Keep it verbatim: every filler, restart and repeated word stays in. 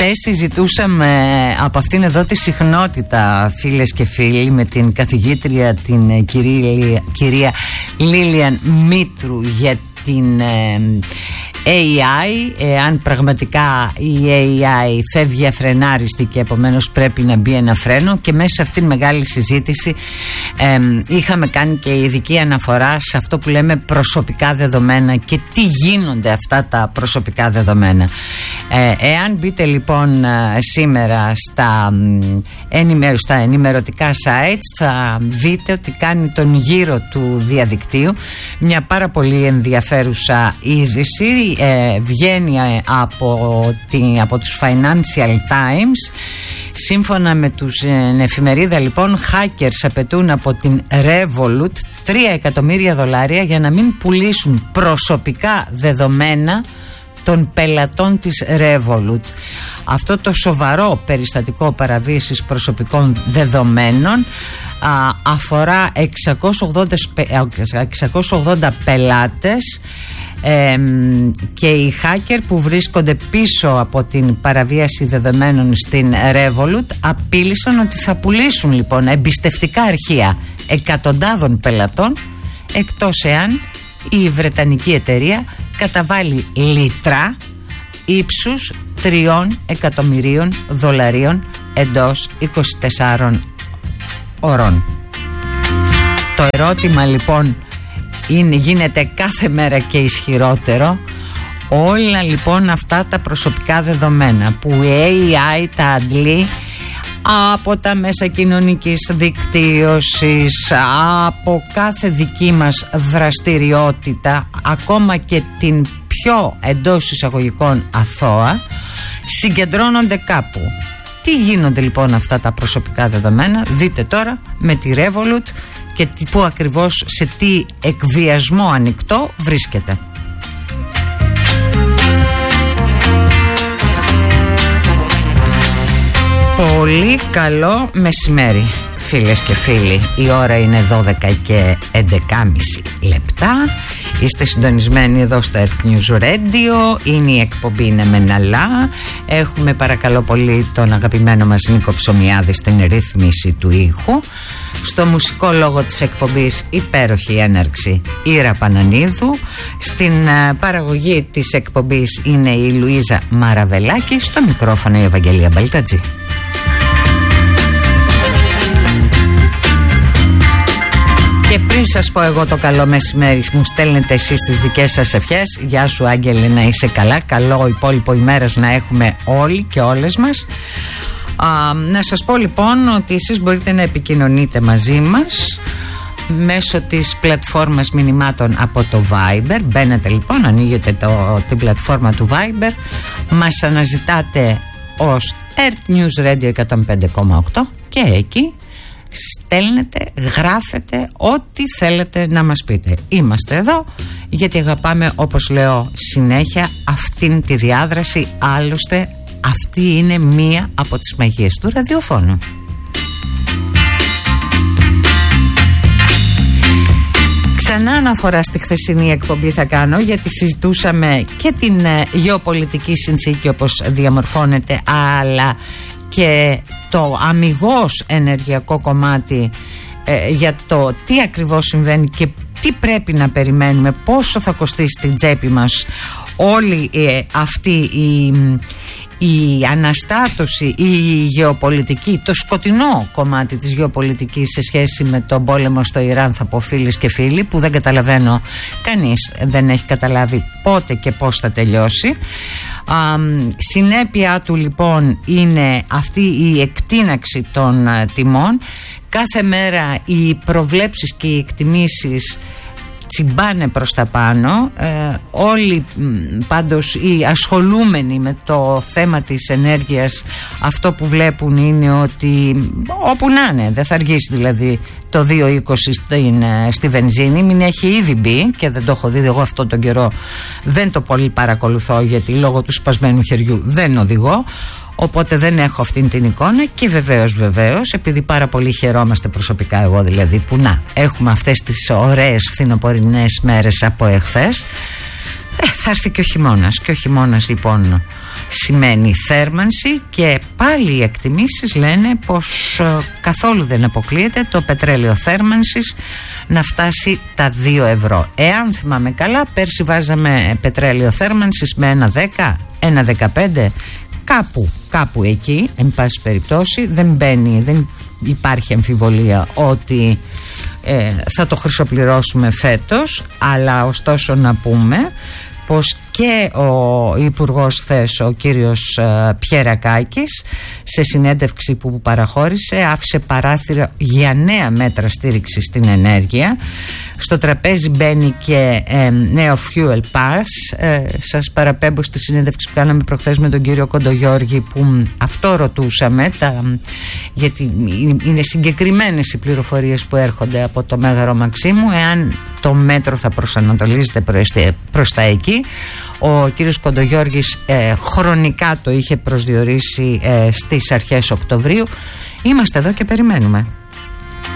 Χτες συζητούσαμε από αυτήν εδώ τη συχνότητα, φίλες και φίλοι, με την καθηγήτρια την κυρία, κυρία Λίλιαν Μήτρου για την ε, έι άι, εάν πραγματικά η έι άι φεύγει αφρενάριστη και επομένως πρέπει να μπει ένα φρένο, και μέσα σε αυτήν την μεγάλη συζήτηση ε, είχαμε κάνει και ειδική αναφορά σε αυτό που λέμε προσωπικά δεδομένα και τι γίνονται αυτά τα προσωπικά δεδομένα. Ε, εάν μπείτε λοιπόν σήμερα στα, ενημερω, στα ενημερωτικά sites, θα δείτε ότι κάνει τον γύρο του διαδικτύου μια πάρα πολύ ενδιαφέρουσα είδηση. Ε, βγαίνει από, την, από τους Financial Times. Σύμφωνα με τους ε, εφημερίδα λοιπόν, hackers απαιτούν από την Revolut τρία εκατομμύρια δολάρια για να μην πουλήσουν προσωπικά δεδομένα των πελατών της Revolut. Αυτό το σοβαρό περιστατικό παραβίασης προσωπικών δεδομένων α, αφορά εξακόσιους ογδόντα πελάτες, ε, και οι hacker που βρίσκονται πίσω από την παραβίαση δεδομένων στην Revolut απείλησαν ότι θα πουλήσουν λοιπόν εμπιστευτικά αρχεία εκατοντάδων πελατών, εκτός εάν η βρετανική εταιρεία καταβάλει λίτρα ύψους τριών εκατομμυρίων δολαρίων εντός είκοσι τεσσάρων ωρών. Το ερώτημα λοιπόν είναι, γίνεται κάθε μέρα και ισχυρότερο. Όλα λοιπόν αυτά τα προσωπικά δεδομένα που η έι άι τα αντλεί από τα μέσα κοινωνικής δικτύωσης, από κάθε δική μας δραστηριότητα, ακόμα και την πιο εντός εισαγωγικών αθώα, συγκεντρώνονται κάπου. Τι γίνονται λοιπόν αυτά τα προσωπικά δεδομένα? Δείτε τώρα με τη Revolut και που ακριβώς, σε τι εκβιασμό ανοιχτό βρίσκεται. Πολύ καλό μεσημέρι, φίλες και φίλοι. Η ώρα είναι δώδεκα και έντεκα και μισή λεπτά. Είστε συντονισμένοι εδώ στο Earth News Radio. Είναι η εκπομπή «Είναι Μεναλά». Έχουμε παρακαλώ πολύ τον αγαπημένο μας Νίκο Ψωμιάδη στην ρύθμιση του ήχου. Στο μουσικό λόγο της εκπομπής υπέροχη έναρξη Ήρα Πανανίδου. Στην uh, παραγωγή της εκπομπής είναι η Λουίζα Μαραβελάκη. Στο μικρόφωνο η Ευαγγελία Μπαλτατζή. Και πριν σας πω εγώ το καλό μεσημέρι, μου στέλνετε εσείς τις δικές σας ευχές. Γεια σου Άγγελε, να είσαι καλά. Καλό υπόλοιπο ημέρας να έχουμε όλοι και όλες μας. Α, να σας πω λοιπόν ότι εσείς μπορείτε να επικοινωνείτε μαζί μας μέσω της πλατφόρμας μηνυμάτων από το Viber. Μπαίνετε λοιπόν, ανοίγετε το, την πλατφόρμα του Viber, μας αναζητάτε ως Earth News Radio εκατόν πέντε κόμμα οκτώ και εκεί στέλνετε, γράφετε ό,τι θέλετε να μας πείτε. Είμαστε εδώ γιατί αγαπάμε, όπως λέω συνέχεια, αυτήν τη διάδραση. Άλλωστε αυτή είναι μία από τις μαγείες του ραδιοφώνου. Ξανά αναφορά στη χθεσινή εκπομπή θα κάνω, γιατί συζητούσαμε και την γεωπολιτική συνθήκη όπως διαμορφώνεται, αλλά και το αμιγώς ενεργειακό κομμάτι, ε, για το τι ακριβώς συμβαίνει και τι πρέπει να περιμένουμε, πόσο θα κοστίσει την τσέπη μας όλη ε, αυτή η, η αναστάτωση, η γεωπολιτική, το σκοτεινό κομμάτι της γεωπολιτικής σε σχέση με τον πόλεμο στο Ιράν, θα πω φίλες και φίλοι, που δεν καταλαβαίνω, κανείς δεν έχει καταλάβει πότε και πώς θα τελειώσει. Α, συνέπεια του λοιπόν είναι αυτή η εκτείναξη των α, τιμών. Κάθε μέρα οι προβλέψεις και οι εκτιμήσεις τσιμπάνε προς τα πάνω. ε, Όλοι πάντως οι ασχολούμενοι με το θέμα της ενέργειας, αυτό που βλέπουν είναι ότι όπου να είναι, δεν θα αργήσει δηλαδή το δύο είκοσι στην, στη βενζίνη, μην έχει ήδη μπει, και δεν το έχω δει εγώ αυτόν τον καιρό, δεν το πολύ παρακολουθώ γιατί λόγω του σπασμένου χεριού δεν οδηγώ. Οπότε δεν έχω αυτήν την εικόνα. Και βεβαίως βεβαίως επειδή πάρα πολύ χαιρόμαστε προσωπικά, εγώ δηλαδή, που να έχουμε αυτές τις ωραίες φθινοπορεινές μέρες από εχθές, ε, θα έρθει και ο χειμώνας. Και ο χειμώνας λοιπόν σημαίνει θέρμανση, και πάλι οι εκτιμήσεις λένε πως ε, καθόλου δεν αποκλείεται το πετρέλαιο θέρμανσης να φτάσει τα δύο ευρώ. Εάν θυμάμαι καλά, πέρσι βάζαμε πετρέλαιο θέρμανσης με ένα δέκα, ένα δεκαπέντε, κάπου, κάπου εκεί, εν πάση περιπτώσει. Δεν μπαίνει, δεν υπάρχει αμφιβολία ότι ε, θα το χρυσοπληρώσουμε φέτος, αλλά ωστόσο να πούμε πως και ο Υπουργός χθες, ο κύριος ε, Πιερακάκης, σε συνέντευξη που παραχώρησε, άφησε παράθυρο για νέα μέτρα στήριξης στην ενέργεια. Στο τραπέζι μπαίνει και ε, νέο fuel pass. ε, Σας παραπέμπω στη συνέντευξη που κάναμε προχθές με τον κύριο Κοντογιώργη, που αυτό ρωτούσαμε, τα, γιατί είναι συγκεκριμένες οι πληροφορίες που έρχονται από το Μέγαρο Μαξίμου, εάν το μέτρο θα προσανατολίζεται προς, προς τα εκεί. Ο κύριος Κοντογιώργης ε, χρονικά το είχε προσδιορίσει ε, στις αρχές Οκτωβρίου. Είμαστε εδώ και περιμένουμε.